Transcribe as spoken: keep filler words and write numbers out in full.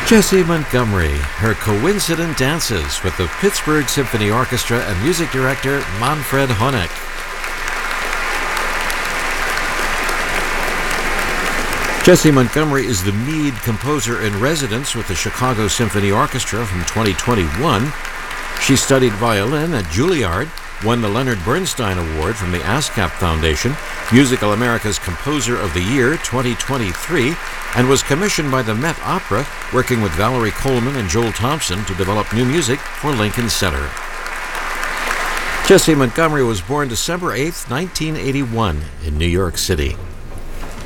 Jessie Montgomery, her coincident dances with the Pittsburgh Symphony Orchestra and music director Manfred Honeck. Jessie Montgomery is the Mead Composer in Residence with the Chicago Symphony Orchestra from twenty twenty-one. She studied violin at Juilliard, won the Leonard Bernstein Award from the ASCAP Foundation, Musical America's Composer of the Year twenty twenty-three, and was commissioned by the Met Opera, working with Valerie Coleman and Joel Thompson to develop new music for Lincoln Center. Jessie Montgomery was born December eighth, nineteen eighty-one, in New York City.